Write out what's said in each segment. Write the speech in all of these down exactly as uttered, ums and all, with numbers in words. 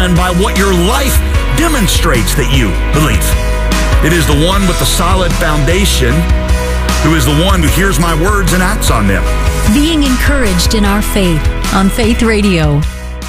and by what your life demonstrates that you believe. It is the one with the solid foundation who is the one who hears my words and acts on them. Being encouraged in our faith on Faith Radio.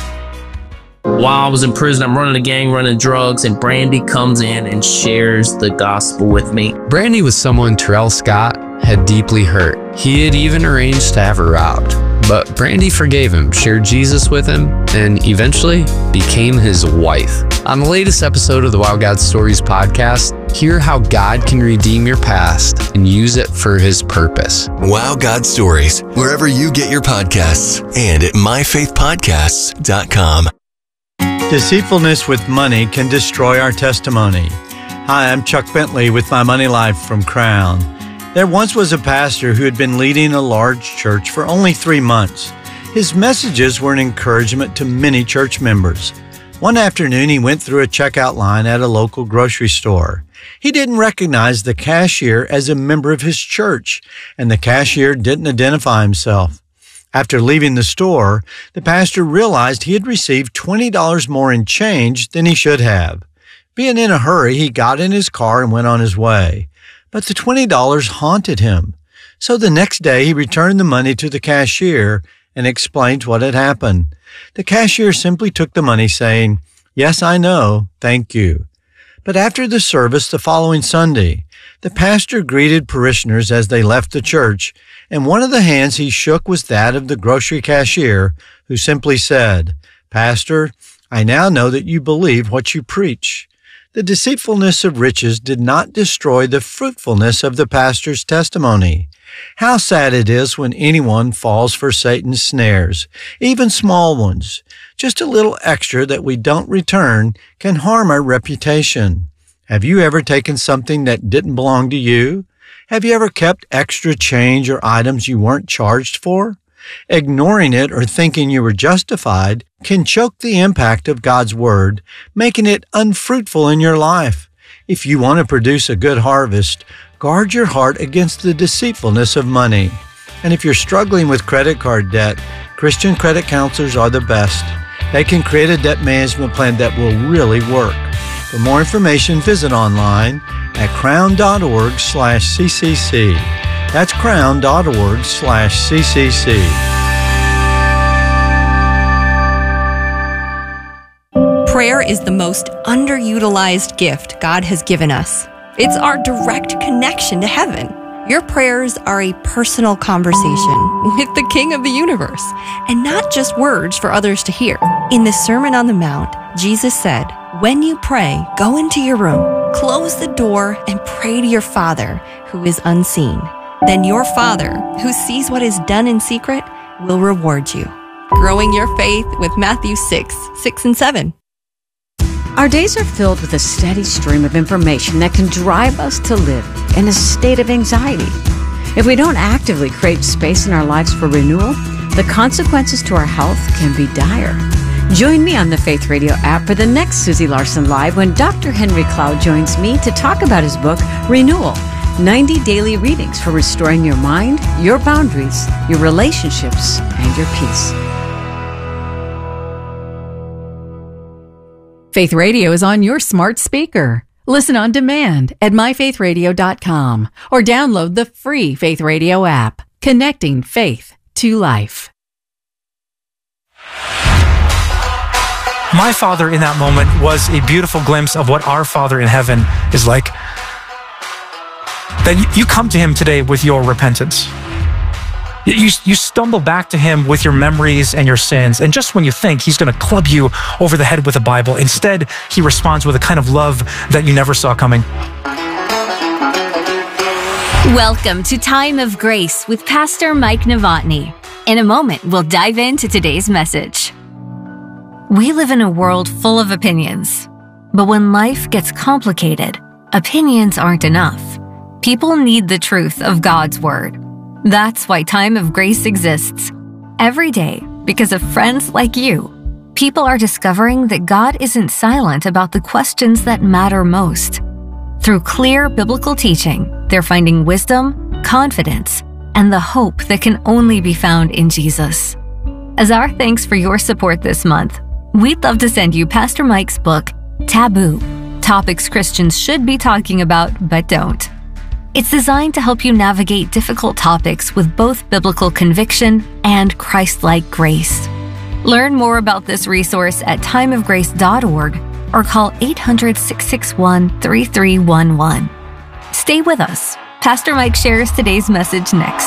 While I was in prison, I'm running a gang, running drugs, and Brandy comes in and shares the gospel with me. Brandy was someone Terrell Scott had deeply hurt. He had even arranged to have her robbed. But Brandy forgave him, shared Jesus with him, and eventually became his wife. On the latest episode of the Wow God Stories podcast, hear how God can redeem your past and use it for his purpose. Wow God Stories, wherever you get your podcasts, and at my faith podcasts dot com. Deceitfulness with money can destroy our testimony. Hi, I'm Chuck Bentley with My Money Life from Crown. There once was a pastor who had been leading a large church for only three months. His messages were an encouragement to many church members. One afternoon, he went through a checkout line at a local grocery store. He didn't recognize the cashier as a member of his church, and the cashier didn't identify himself. After leaving the store, the pastor realized he had received twenty dollars more in change than he should have. Being in a hurry, he got in his car and went on his way. But the twenty dollars haunted him. So the next day, he returned the money to the cashier and explained what had happened. The cashier simply took the money, saying, "Yes, I know. Thank you." But after the service the following Sunday, the pastor greeted parishioners as they left the church, and one of the hands he shook was that of the grocery cashier, who simply said, "Pastor, I now know that you believe what you preach." The deceitfulness of riches did not destroy the fruitfulness of the pastor's testimony. How sad it is when anyone falls for Satan's snares, even small ones. Just a little extra that we don't return can harm our reputation. Have you ever taken something that didn't belong to you? Have you ever kept extra change or items you weren't charged for? Ignoring it or thinking you were justified can choke the impact of God's Word, making it unfruitful in your life. If you want to produce a good harvest, guard your heart against the deceitfulness of money. And if you're struggling with credit card debt, Christian credit counselors are the best. They can create a debt management plan that will really work. For more information, visit online at crown.org slash ccc. That's crown.org slash ccc. Prayer is the most underutilized gift God has given us. It's our direct connection to heaven. Your prayers are a personal conversation with the King of the universe, and not just words for others to hear. In the Sermon on the Mount, Jesus said, "When you pray, go into your room, close the door, and pray to your Father who is unseen. Then your Father, who sees what is done in secret, will reward you." Growing your faith with Matthew six, six and seven. Our days are filled with a steady stream of information that can drive us to live in a state of anxiety. If we don't actively create space in our lives for renewal, the consequences to our health can be dire. Join me on the Faith Radio app for the next Susie Larson Live when Doctor Henry Cloud joins me to talk about his book, Renewal, ninety Daily Readings for Restoring Your Mind, Your Boundaries, Your Relationships, and Your Peace. Faith Radio is on your smart speaker. Listen on demand at my faith radio dot com or download the free Faith Radio app, connecting faith to life. My father in that moment was a beautiful glimpse of what our Father in heaven is like. That you come to him today with your repentance. You, you stumble back to him with your memories and your sins, and just when you think he's going to club you over the head with a Bible, instead he responds with a kind of love that you never saw coming. Welcome to Time of Grace with Pastor Mike Novotny. In a moment, we'll dive into today's message. We live in a world full of opinions, but when life gets complicated, opinions aren't enough. People need the truth of God's Word. That's why Time of Grace exists. Every day, because of friends like you, people are discovering that God isn't silent about the questions that matter most. Through clear biblical teaching, they're finding wisdom, confidence, and the hope that can only be found in Jesus. As our thanks for your support this month, We'd love to send you Pastor Mike's book, Taboo, Topics Christians Should Be Talking About But Don't. It's designed to help you navigate difficult topics with both biblical conviction and Christ-like grace. Learn more about this resource at time of grace dot org or call eight hundred, six six one, three three one one. Stay with us. Pastor Mike shares today's message next.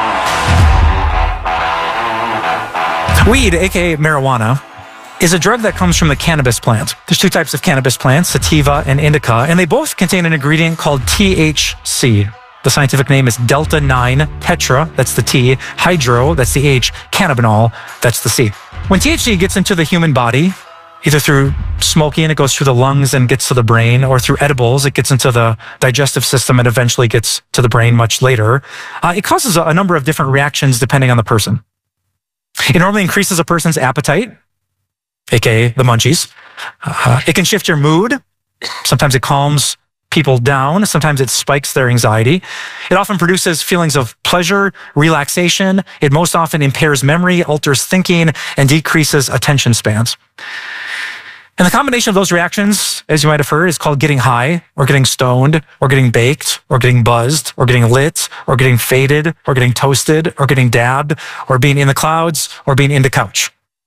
Weed, aka marijuana, is a drug that comes from the cannabis plant. There's two types of cannabis plants, sativa and indica, and they both contain an ingredient called T H C. The scientific name is delta nine tetra, that's the T, hydro, that's the H, cannabinol, that's the C. When T H C gets into the human body, either through smoking, it goes through the lungs and gets to the brain, or through edibles, it gets into the digestive system and eventually gets to the brain much later. Uh, it causes a, a number of different reactions depending on the person. It normally increases a person's appetite, aka the munchies. Uh, it can shift your mood. Sometimes it calms people down. Sometimes it spikes their anxiety. It often produces feelings of pleasure, relaxation. It most often impairs memory, alters thinking, and decreases attention spans. And the combination of those reactions, as you might have heard, is called getting high, or getting stoned, or getting baked, or getting buzzed, or getting lit, or getting faded, or getting toasted, or getting dabbed, or being in the clouds, or being in the couch.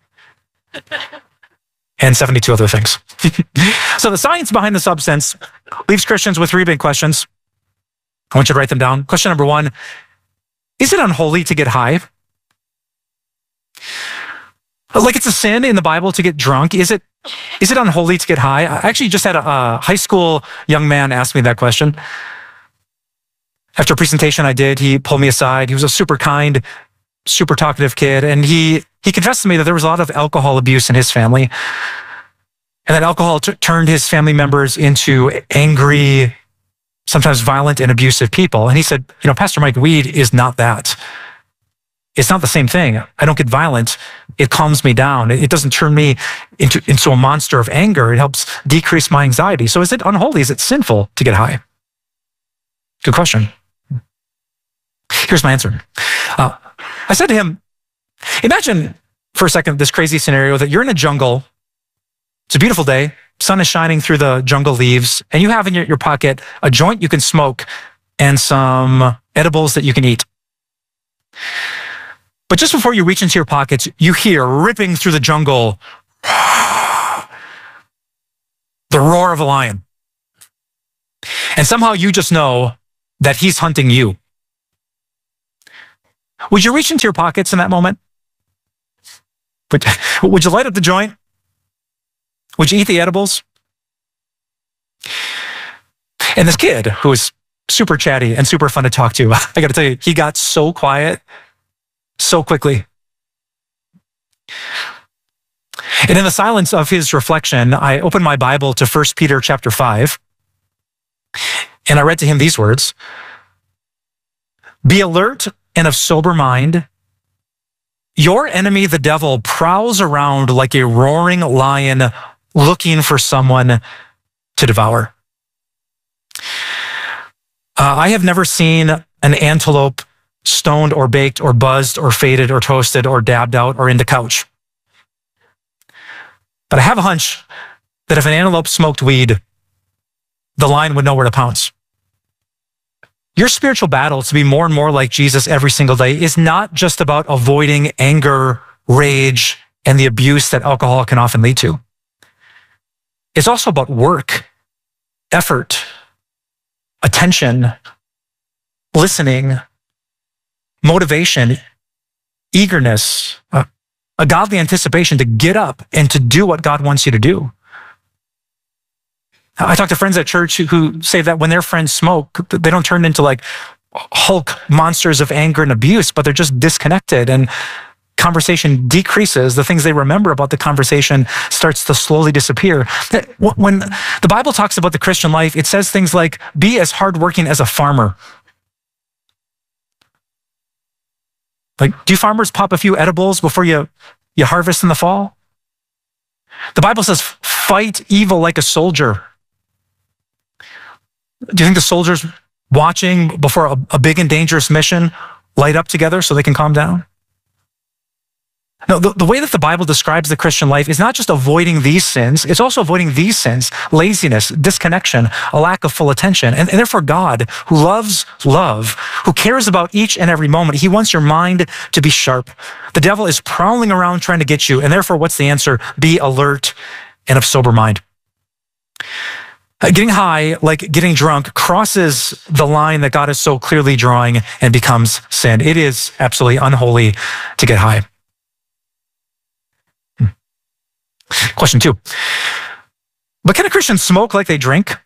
And seventy-two other things. So the science behind the substance leaves Christians with three big questions. I want you to write them down. Question number one, is it unholy to get high? Like it's a sin in the Bible to get drunk. Is it, is it unholy to get high? I actually just had a, a high school young man ask me that question. After a presentation I did, he pulled me aside. He was a super kind, super talkative kid, and he He confessed to me that there was a lot of alcohol abuse in his family, and that alcohol t- turned his family members into angry, sometimes violent and abusive people. And he said, you know, Pastor Mike, weed is not that. It's not the same thing. I don't get violent. It calms me down. It, it doesn't turn me into, into a monster of anger. It helps decrease my anxiety. So is it unholy? Is it sinful to get high? Good question. Here's my answer. Uh, I said to him, imagine for a second this crazy scenario that you're in a jungle. It's a beautiful day. Sun is shining through the jungle leaves, and you have in your, your pocket a joint you can smoke and some edibles that you can eat. But just before you reach into your pockets, you hear ripping through the jungle the roar of a lion. And somehow you just know that he's hunting you. Would you reach into your pockets in that moment? Would, would you light up the joint? Would you eat the edibles? And this kid, who was super chatty and super fun to talk to, I got to tell you, he got so quiet so quickly. And in the silence of his reflection, I opened my Bible to First Peter chapter five, and I read to him these words: "Be alert and of sober mind. Your enemy, the devil, prowls around like a roaring lion looking for someone to devour." Uh, I have never seen an antelope stoned or baked or buzzed or faded or toasted or dabbed out or in the couch. But I have a hunch that if an antelope smoked weed, the lion would know where to pounce. Your spiritual battle to be more and more like Jesus every single day is not just about avoiding anger, rage, and the abuse that alcohol can often lead to. It's also about work, effort, attention, listening, motivation, eagerness, uh, a godly anticipation to get up and to do what God wants you to do. I talk to friends at church who say that when their friends smoke, they don't turn into like Hulk monsters of anger and abuse, but they're just disconnected, and conversation decreases. The things they remember about the conversation starts to slowly disappear. When the Bible talks about the Christian life, it says things like, be as hardworking as a farmer. Like, do farmers pop a few edibles before you, you harvest in the fall? The Bible says, fight evil like a soldier. Do you think the soldiers watching before a, a big and dangerous mission light up together so they can calm down? No, the, the way that the Bible describes the Christian life is not just avoiding these sins, it's also avoiding these sins: laziness, disconnection, a lack of full attention. And, and therefore God, who loves love, who cares about each and every moment, he wants your mind to be sharp. The devil is prowling around trying to get you. And therefore, what's the answer? Be alert and of sober mind. Uh, getting high, like getting drunk, crosses the line that God is so clearly drawing and becomes sin. It is absolutely unholy to get high. Question two. But can a Christian smoke like they drink?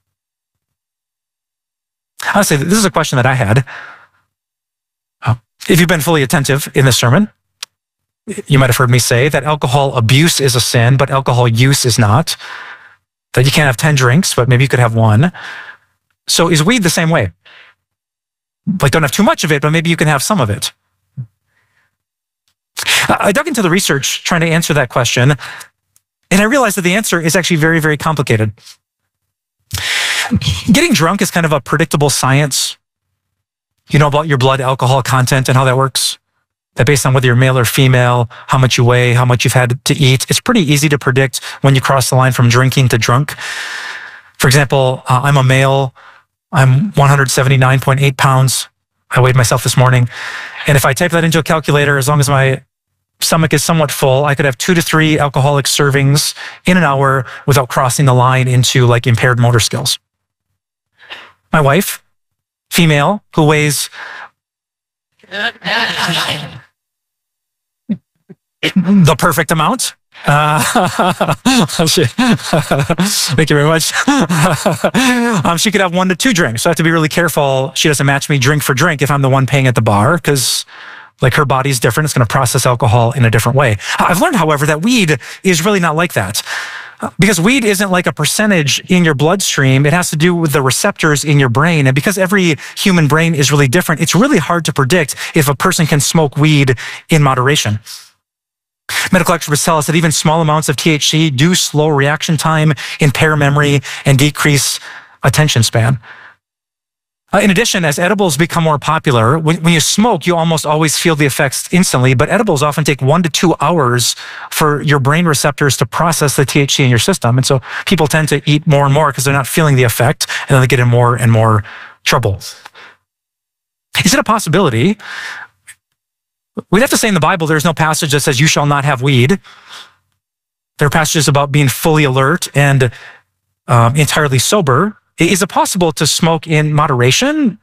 Honestly, this is a question that I had. Uh, if you've been fully attentive in this sermon, you might have heard me say that alcohol abuse is a sin, but alcohol use is not. That you can't have ten drinks, but maybe you could have one. So is weed the same way? Like, don't have too much of it, but maybe you can have some of it. I dug into the research trying to answer that question, and I realized that the answer is actually very, very complicated. Getting drunk is kind of a predictable science. You know about your blood alcohol content and how that works? That based on whether you're male or female, how much you weigh, how much you've had to eat, it's pretty easy to predict when you cross the line from drinking to drunk. For example, uh, I'm a male. I'm one hundred seventy-nine point eight pounds. I weighed myself this morning. And if I type that into a calculator, as long as my stomach is somewhat full, I could have two to three alcoholic servings in an hour without crossing the line into like impaired motor skills. My wife, female, who weighs the perfect amount. Uh, thank you very much. um, she could have one to two drinks. So I have to be really careful she doesn't match me drink for drink if I'm the one paying at the bar, because like her body's different. It's going to process alcohol in a different way. I've learned, however, that weed is really not like that. Because weed isn't like a percentage in your bloodstream. It has to do with the receptors in your brain. And because every human brain is really different, it's really hard to predict if a person can smoke weed in moderation. Medical experts tell us that even small amounts of T H C do slow reaction time, impair memory, and decrease attention span. Uh, in addition, as edibles become more popular, when, when you smoke, you almost always feel the effects instantly, but edibles often take one to two hours for your brain receptors to process the T H C in your system. And so people tend to eat more and more because they're not feeling the effect, and then they get in more and more trouble. Is it a possibility? We'd have to say in the Bible, there's no passage that says you shall not have weed. There are passages about being fully alert and um, entirely sober. Is it possible to smoke in moderation?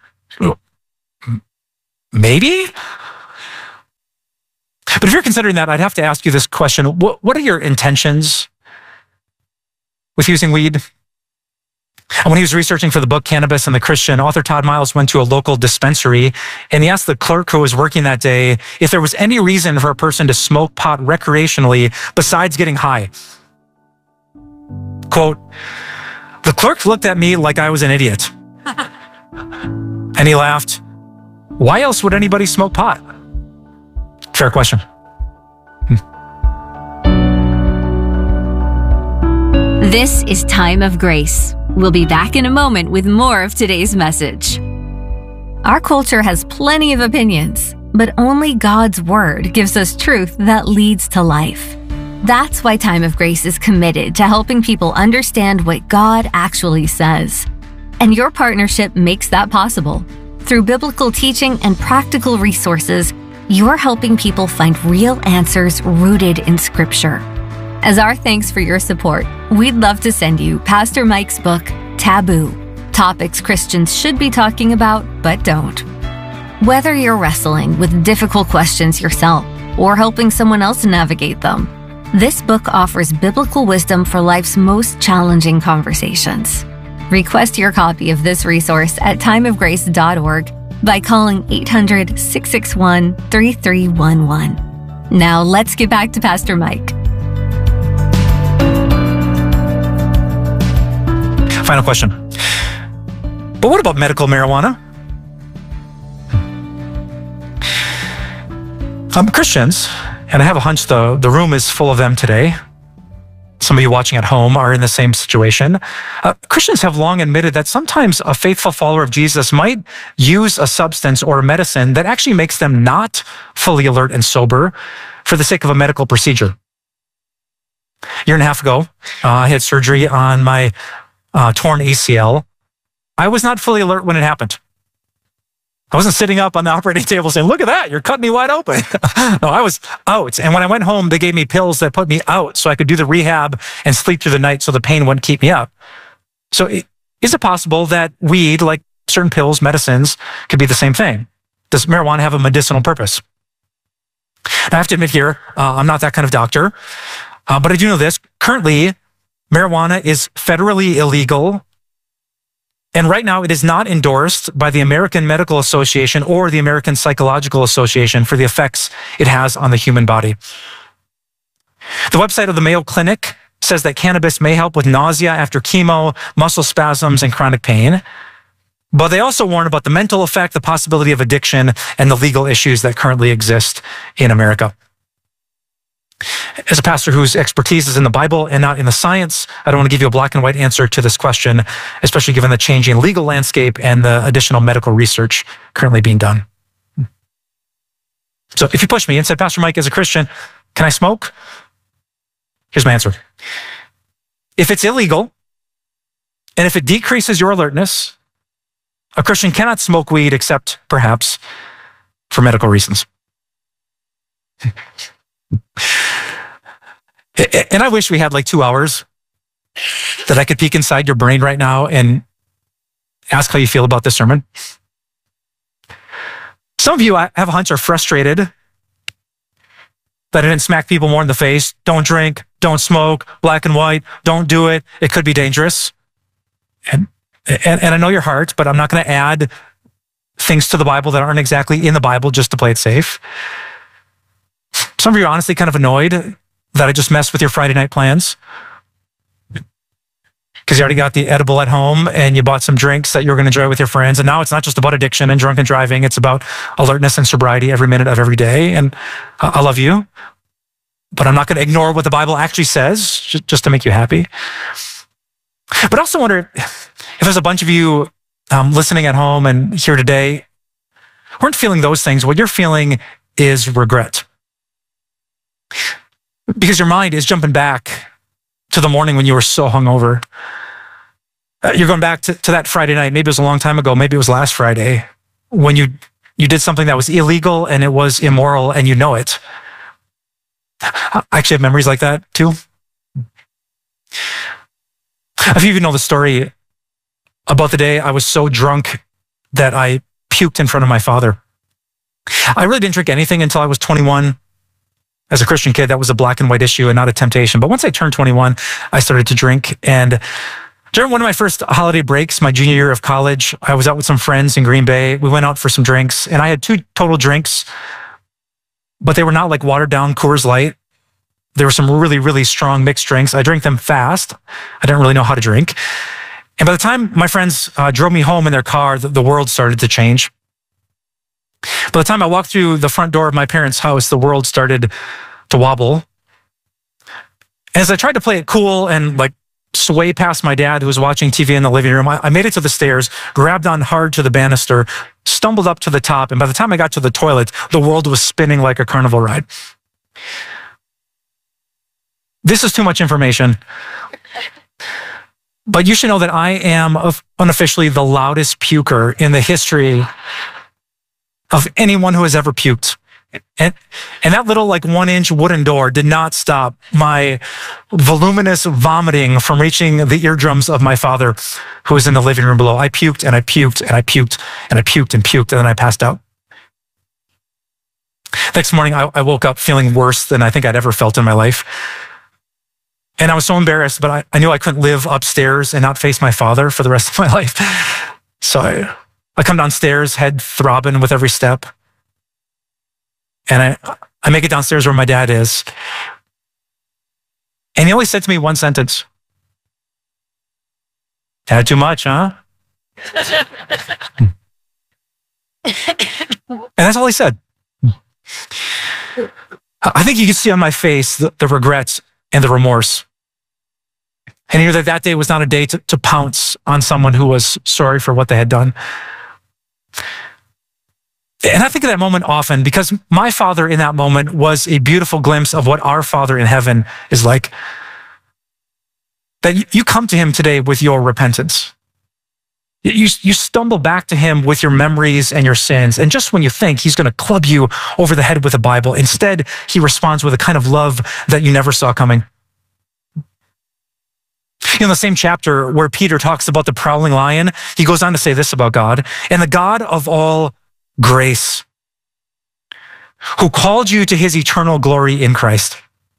Maybe. But if you're considering that, I'd have to ask you this question. What, what are your intentions with using weed? And when he was researching for the book Cannabis and the Christian, author Todd Miles went to a local dispensary and he asked the clerk who was working that day if there was any reason for a person to smoke pot recreationally besides getting high. Quote, "The clerk looked at me like I was an idiot." And he laughed. "Why else would anybody smoke pot?" Fair question. This is Time of Grace. We'll be back in a moment with more of today's message. Our culture has plenty of opinions, but only God's Word gives us truth that leads to life. That's why Time of Grace is committed to helping people understand what God actually says. And your partnership makes that possible. Through biblical teaching and practical resources, you're helping people find real answers rooted in Scripture. As our thanks for your support, we'd love to send you Pastor Mike's book, Taboo, Topics Christians Should Be Talking About But Don't. Whether you're wrestling with difficult questions yourself or helping someone else navigate them, this book offers biblical wisdom for life's most challenging conversations. Request your copy of this resource at time of grace dot org by calling eight hundred, six six one, three three one one. Now let's get back to Pastor Mike. Final question. But what about medical marijuana? Um, Christians, and I have a hunch the, the room is full of them today, Some of you watching at home are in the same situation. Uh, Christians have long admitted that sometimes a faithful follower of Jesus might use a substance or a medicine that actually makes them not fully alert and sober for the sake of a medical procedure. A year and a half ago, uh, I had surgery on my uh, torn A C L. I was not fully alert when it happened. I wasn't sitting up on the operating table saying, look at that, you're cutting me wide open. No, I was out. And when I went home, they gave me pills that put me out so I could do the rehab and sleep through the night so the pain wouldn't keep me up. So is it possible that weed, like certain pills, medicines, could be the same thing? Does marijuana have a medicinal purpose? Now, I have to admit here, uh, I'm not that kind of doctor, uh, but I do know this. Currently, marijuana is federally illegal. And right now, it is not endorsed by the American Medical Association or the American Psychological Association for the effects it has on the human body. The website of the Mayo Clinic says that cannabis may help with nausea after chemo, muscle spasms, and chronic pain. But they also warn about the mental effect, the possibility of addiction, and the legal issues that currently exist in America. As a pastor whose expertise is in the Bible and not in the science, I don't want to give you a black and white answer to this question, especially given the changing legal landscape and the additional medical research currently being done. So if you push me and said, Pastor Mike, as a Christian, can I smoke? Here's my answer. If it's illegal, and if it decreases your alertness, a Christian cannot smoke weed except perhaps for medical reasons. And I wish we had like two hours that I could peek inside your brain right now and ask how you feel about this sermon. Some of you, I have a hunch, are frustrated that I didn't smack people more in the face. Don't drink, don't smoke, black and white, don't do it. It could be dangerous. And, and, and I know your heart, but I'm not going to add things to the Bible that aren't exactly in the Bible just to play it safe. Some of you are honestly kind of annoyed that I just messed with your Friday night plans because you already got the edible at home and you bought some drinks that you were going to enjoy with your friends. And now it's not just about addiction and drunken driving. It's about alertness and sobriety every minute of every day. And I love you, but I'm not going to ignore what the Bible actually says just to make you happy. But I also wonder if there's a bunch of you um, listening at home and here today who aren't feeling those things. What you're feeling is regret. Because your mind is jumping back to the morning when you were so hungover. Uh, you're going back to, to that Friday night. Maybe it was a long time ago. Maybe it was last Friday when you, you did something that was illegal and it was immoral and you know it. I actually have memories like that too. A few of you know the story about the day I was so drunk that I puked in front of my father. I really didn't drink anything until I was twenty-one. As a Christian kid, that was a black and white issue and not a temptation. But once I turned twenty-one, I started to drink. And during one of my first holiday breaks, my junior year of college, I was out with some friends in Green Bay. We went out for some drinks, and I had two total drinks, but they were not like watered down Coors Light. There were some really, really strong mixed drinks. I drank them fast. I didn't really know how to drink. And by the time my friends uh, drove me home in their car, the, the world started to change. By the time I walked through the front door of my parents' house, the world started to wobble. As I tried to play it cool and like sway past my dad who was watching T V in the living room, I, I made it to the stairs, grabbed on hard to the banister, stumbled up to the top, and by the time I got to the toilet, the world was spinning like a carnival ride. This is too much information. But you should know that I am unofficially the loudest puker in the history of anyone who has ever puked. And, and that little like one inch wooden door did not stop my voluminous vomiting from reaching the eardrums of my father who was in the living room below. I puked and I puked and I puked and I puked and puked and then I passed out. Next morning, I, I woke up feeling worse than I think I'd ever felt in my life. And I was so embarrassed, but I, I knew I couldn't live upstairs and not face my father for the rest of my life. So I, I come downstairs, head throbbing with every step. And I, I make it downstairs where my dad is. And he only said to me one sentence. Had too much, huh? And that's all he said. I think you can see on my face the, the regrets and the remorse. And he knew that that day was not a day to, to pounce on someone who was sorry for what they had done. And I think of that moment often because my father in that moment was a beautiful glimpse of what our Father in heaven is like. That you come to him today with your repentance. You, you stumble back to him with your memories and your sins. And just when you think he's going to club you over the head with a Bible, instead he responds with a kind of love that you never saw coming. In the same chapter where Peter talks about the prowling lion, he goes on to say this about God: "And the God of all grace, who called you to his eternal glory in Christ."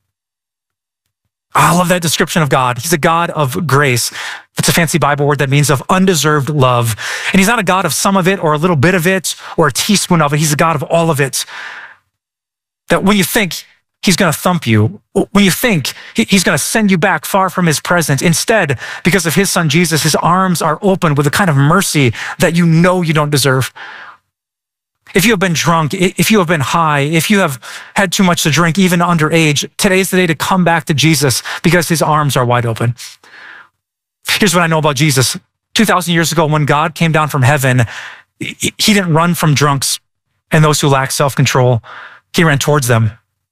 I love that description of God. He's a God of grace. It's a fancy Bible word that means of undeserved love. And he's not a God of some of it or a little bit of it or a teaspoon of it. He's a God of all of it. That when you think he's going to thump you, when you think he's going to send you back far from his presence, instead, because of his son Jesus, his arms are open with a kind of mercy that you know you don't deserve. If you have been drunk, if you have been high, if you have had too much to drink, even underage, today's the day to come back to Jesus because his arms are wide open. Here's what I know about Jesus. two thousand years ago, when God came down from heaven, he didn't run from drunks and those who lack self-control. He ran towards them.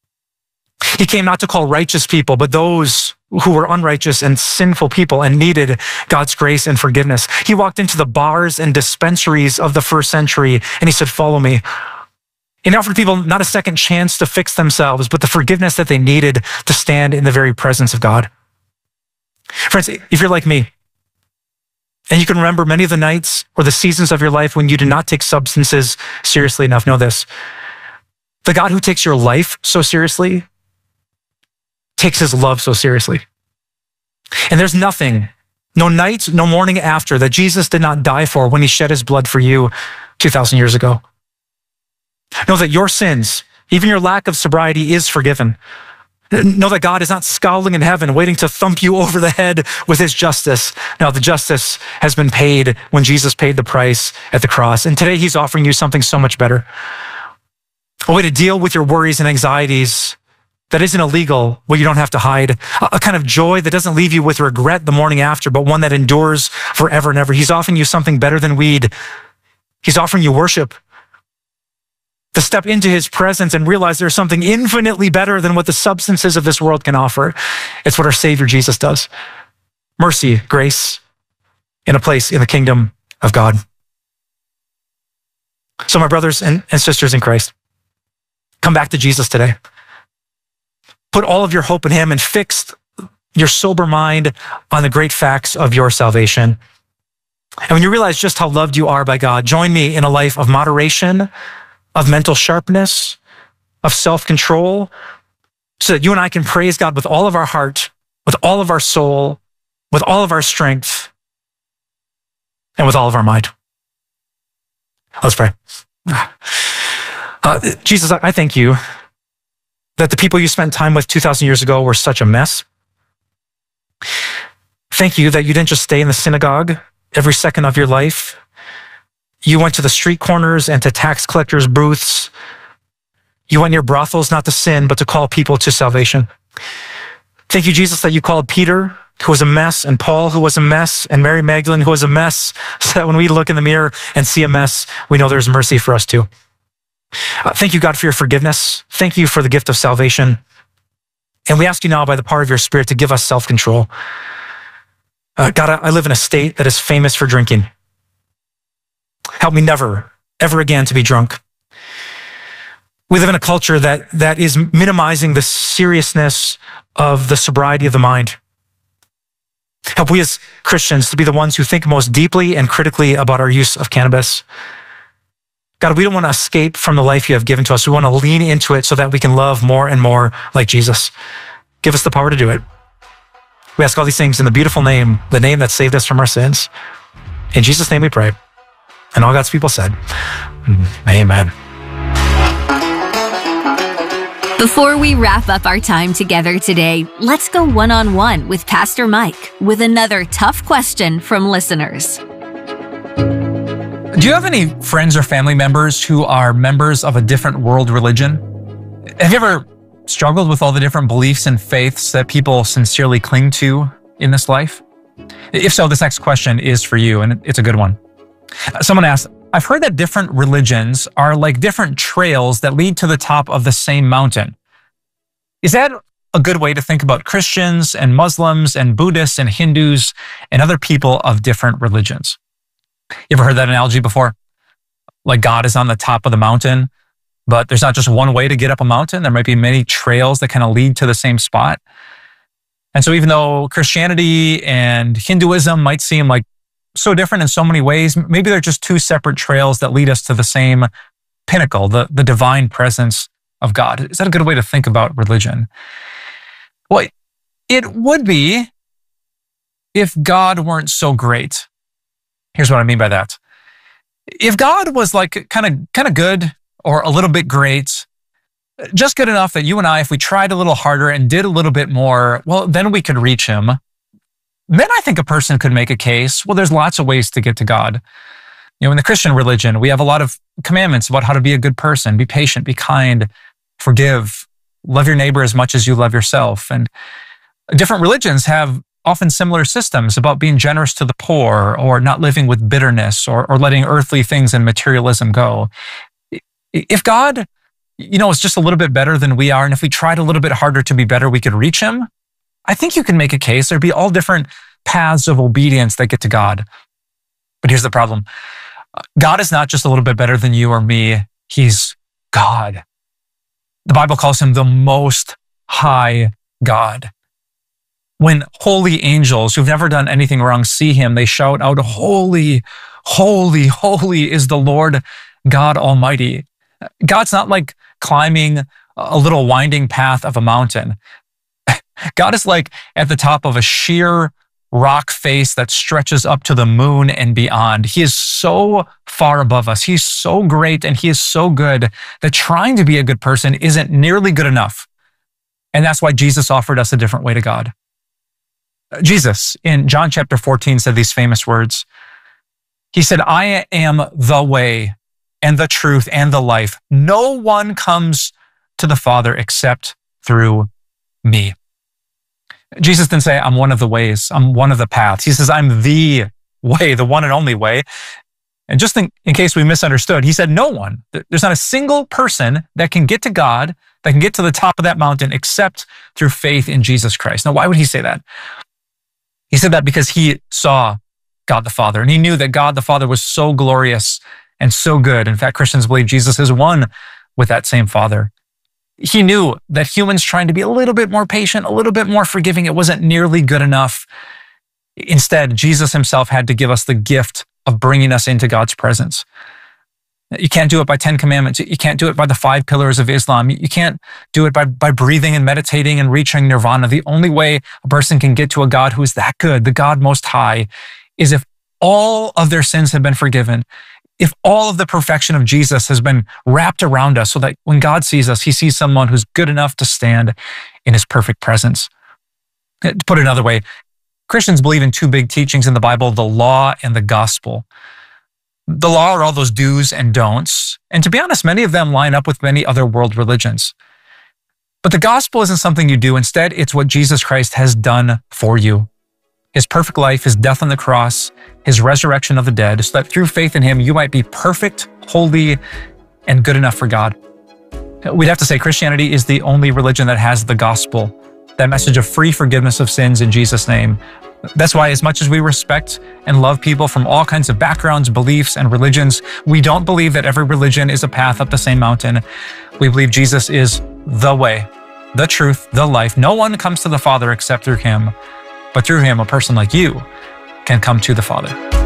He came not to call righteous people, but those who were unrighteous and sinful people and needed God's grace and forgiveness. He walked into the bars and dispensaries of the first century and he said, "Follow me." He offered people not a second chance to fix themselves, but the forgiveness that they needed to stand in the very presence of God. Friends, if you're like me, and you can remember many of the nights or the seasons of your life when you did not take substances seriously enough, know this: the God who takes your life so seriously takes his love so seriously. And there's nothing, no night, no morning after, that Jesus did not die for when he shed his blood for you two thousand years ago. Know that your sins, even your lack of sobriety, is forgiven. Know that God is not scowling in heaven, waiting to thump you over the head with his justice. No, the justice has been paid when Jesus paid the price at the cross. And today he's offering you something so much better. A way to deal with your worries and anxieties that isn't illegal, where you don't have to hide. A kind of joy that doesn't leave you with regret the morning after, but one that endures forever and ever. He's offering you something better than weed. He's offering you worship. To step into his presence and realize there's something infinitely better than what the substances of this world can offer. It's what our Savior Jesus does. Mercy, grace, in a place in the kingdom of God. So my brothers and, and sisters in Christ, come back to Jesus today. Put all of your hope in him and fix your sober mind on the great facts of your salvation. And when you realize just how loved you are by God, join me in a life of moderation, of mental sharpness, of self-control, so that you and I can praise God with all of our heart, with all of our soul, with all of our strength, and with all of our might. Let's pray. Uh, Jesus, I thank you that the people you spent time with two thousand years ago were such a mess. Thank you that you didn't just stay in the synagogue every second of your life. You went to the street corners and to tax collectors' booths. You went near brothels, not to sin, but to call people to salvation. Thank you, Jesus, that you called Peter, who was a mess, and Paul, who was a mess, and Mary Magdalene, who was a mess, so that when we look in the mirror and see a mess, we know there's mercy for us too. Uh, thank you, God, for your forgiveness. Thank you for the gift of salvation. And we ask you now, by the power of your Spirit, to give us self-control. Uh, God, I, I live in a state that is famous for drinking. Help me never, ever again to be drunk. We live in a culture that, that is minimizing the seriousness of the sobriety of the mind. Help we as Christians to be the ones who think most deeply and critically about our use of cannabis. God, we don't want to escape from the life you have given to us. We want to lean into it so that we can love more and more like Jesus. Give us the power to do it. We ask all these things in the beautiful name, the name that saved us from our sins. In Jesus' name we pray. And all God's people said, amen. Before we wrap up our time together today, let's go one-on-one with Pastor Mike with another tough question from listeners. Do you have any friends or family members who are members of a different world religion? Have you ever struggled with all the different beliefs and faiths that people sincerely cling to in this life? If so, this next question is for you, and it's a good one. Someone asked, I've heard that different religions are like different trails that lead to the top of the same mountain. Is that a good way to think about Christians and Muslims and Buddhists and Hindus and other people of different religions? You ever heard that analogy before? Like God is on the top of the mountain, but there's not just one way to get up a mountain. There might be many trails that kind of lead to the same spot. And so even though Christianity and Hinduism might seem like so different in so many ways, maybe they're just two separate trails that lead us to the same pinnacle, the, the divine presence of God. Is that a good way to think about religion? Well, it would be if God weren't so great. Here's what I mean by that. If God was like kind of kind of good or a little bit great, just good enough that you and I, if we tried a little harder and did a little bit more, well, then we could reach him. Then I think a person could make a case, well, there's lots of ways to get to God. You know, in the Christian religion, we have a lot of commandments about how to be a good person, be patient, be kind, forgive, love your neighbor as much as you love yourself. And different religions have often similar systems about being generous to the poor or not living with bitterness or, or letting earthly things and materialism go. If God, you know, is just a little bit better than we are, and if we tried a little bit harder to be better, we could reach him, I think you can make a case. There'd be all different paths of obedience that get to God. But here's the problem. God is not just a little bit better than you or me. He's God. The Bible calls him the Most High God. When holy angels who've never done anything wrong see him, they shout out, holy, holy, holy is the Lord God Almighty. God's not like climbing a little winding path of a mountain. God is like at the top of a sheer rock face that stretches up to the moon and beyond. He is so far above us. He's so great and he is so good that trying to be a good person isn't nearly good enough. And that's why Jesus offered us a different way to God. Jesus in John chapter fourteen said these famous words. He said, I am the way and the truth and the life. No one comes to the Father except through me. Jesus didn't say, I'm one of the ways, I'm one of the paths. He says, I'm the way, the one and only way. And just in, in case we misunderstood, he said, no one, there's not a single person that can get to God, that can get to the top of that mountain except through faith in Jesus Christ. Now, why would he say that? He said that because he saw God the Father, and he knew that God the Father was so glorious and so good. In fact, Christians believe Jesus is one with that same Father. He knew that humans trying to be a little bit more patient, a little bit more forgiving, it wasn't nearly good enough. Instead, Jesus himself had to give us the gift of bringing us into God's presence. You can't do it by Ten Commandments. You can't do it by the five pillars of Islam. You can't do it by, by breathing and meditating and reaching nirvana. The only way a person can get to a God who is that good, the God Most High, is if all of their sins have been forgiven, if all of the perfection of Jesus has been wrapped around us so that when God sees us, he sees someone who's good enough to stand in his perfect presence. To put it another way, Christians believe in two big teachings in the Bible, the law and the gospel. The law are all those do's and don'ts. And to be honest, many of them line up with many other world religions. But the gospel isn't something you do. Instead, it's what Jesus Christ has done for you. His perfect life, his death on the cross, his resurrection of the dead, so that through faith in him, you might be perfect, holy, and good enough for God. We'd have to say Christianity is the only religion that has the gospel, that message of free forgiveness of sins in Jesus' name. That's why as much as we respect and love people from all kinds of backgrounds, beliefs, and religions, we don't believe that every religion is a path up the same mountain. We believe Jesus is the way, the truth, the life. No one comes to the Father except through him. But through him, a person like you can come to the Father.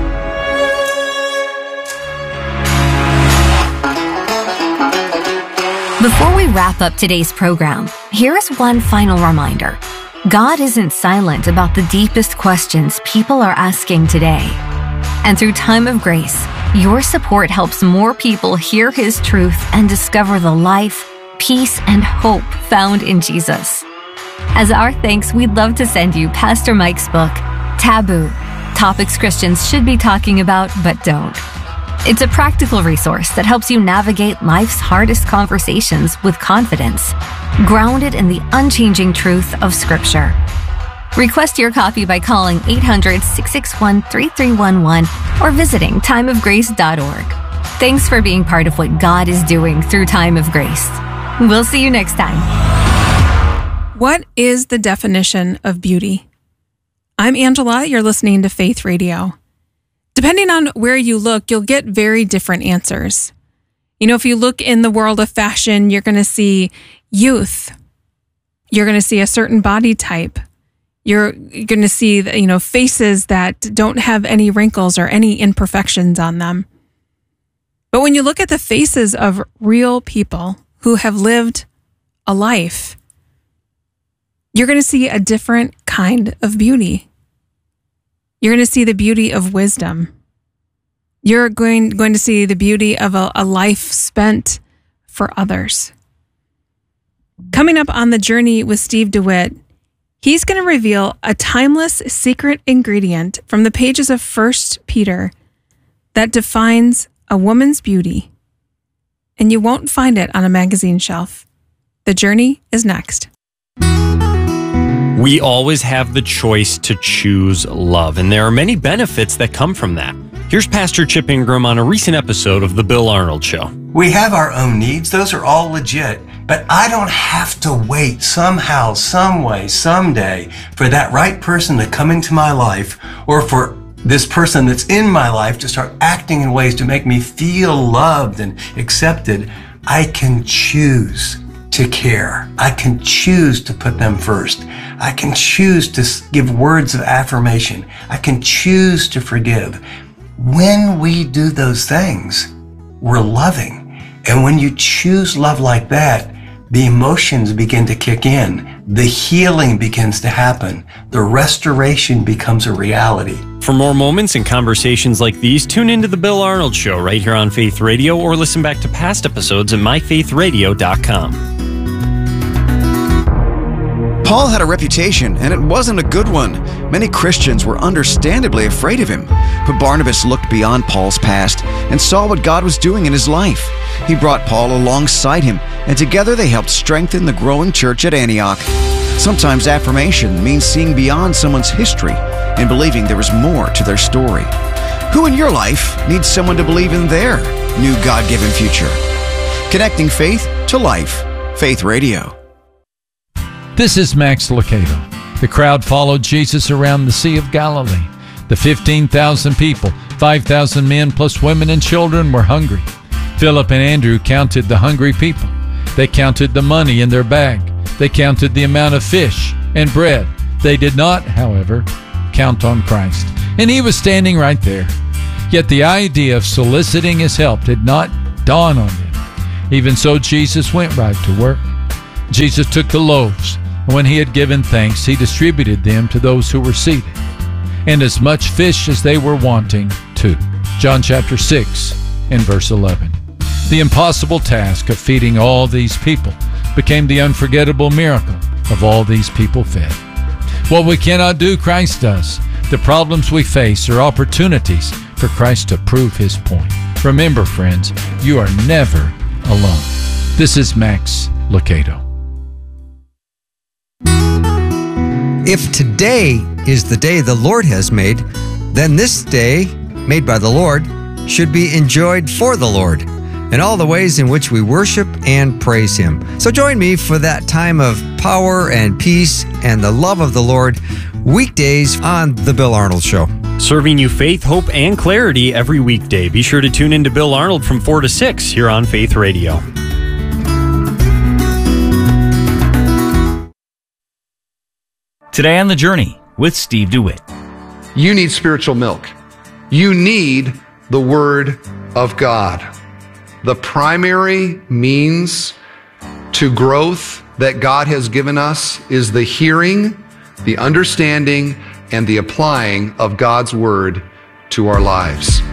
Before we wrap up today's program, here is one final reminder. God isn't silent about the deepest questions people are asking today. And through Time of Grace, your support helps more people hear his truth and discover the life, peace, and hope found in Jesus. As our thanks, we'd love to send you Pastor Mike's book, Taboo, Topics Christians Should Be Talking About But Don't. It's a practical resource that helps you navigate life's hardest conversations with confidence, grounded in the unchanging truth of Scripture. Request your copy by calling eight hundred, six six one, three three one one or visiting time of grace dot org. Thanks for being part of what God is doing through Time of Grace. We'll see you next time. What is the definition of beauty? I'm Angela. You're listening to Faith Radio. Depending on where you look, you'll get very different answers. You know, if you look in the world of fashion, you're going to see youth. You're going to see a certain body type. You're going to see, you know, faces that don't have any wrinkles or any imperfections on them. But when you look at the faces of real people who have lived a life, you're going to see a different kind of beauty. You're going to see the beauty of wisdom. You're going, going to see the beauty of a, a life spent for others. Coming up on the journey with Steve DeWitt, he's going to reveal a timeless secret ingredient from the pages of First Peter that defines a woman's beauty, and you won't find it on a magazine shelf. The journey is next. We always have the choice to choose love, and there are many benefits that come from that. Here's Pastor Chip Ingram on a recent episode of The Bill Arnold Show. We have our own needs. Those are all legit. But I don't have to wait somehow, some way, someday for that right person to come into my life, or for this person that's in my life to start acting in ways to make me feel loved and accepted. I can choose to care. I can choose to put them first. I can choose to give words of affirmation. I can choose to forgive. When we do those things, we're loving. And when you choose love like that, the emotions begin to kick in. The healing begins to happen. The restoration becomes a reality. For more moments and conversations like these, tune into The Bill Arnold Show right here on Faith Radio, or listen back to past episodes at my faith radio dot com. Paul had a reputation, and it wasn't a good one. Many Christians were understandably afraid of him. But Barnabas looked beyond Paul's past and saw what God was doing in his life. He brought Paul alongside him, and together they helped strengthen the growing church at Antioch. Sometimes affirmation means seeing beyond someone's history and believing there is more to their story. Who in your life needs someone to believe in their new God-given future? Connecting faith to life. Faith Radio. This is Max Lucado. The crowd followed Jesus around the Sea of Galilee. The fifteen thousand people, five thousand men plus women and children, were hungry. Philip and Andrew counted the hungry people. They counted the money in their bag. They counted the amount of fish and bread. They did not, however, count on Christ. And he was standing right there. Yet the idea of soliciting his help did not dawn on them. Even so, Jesus went right to work. Jesus took the loaves. When he had given thanks, he distributed them to those who were seated, and as much fish as they were wanting, too. John chapter six and verse eleven. The impossible task of feeding all these people became the unforgettable miracle of all these people fed. What we cannot do, Christ does. The problems we face are opportunities for Christ to prove his point. Remember, friends, you are never alone. This is Max Lucado. If today is the day the Lord has made, then this day, made by the Lord, should be enjoyed for the Lord, in all the ways in which we worship and praise Him. So join me for that time of power and peace and the love of the Lord, weekdays on The Bill Arnold Show. Serving you faith, hope, and clarity every weekday. Be sure to tune in to Bill Arnold from four to six here on Faith Radio. Today on The Journey with Steve DeWitt. You need spiritual milk. You need the Word of God. The primary means to growth that God has given us is the hearing, the understanding, and the applying of God's Word to our lives.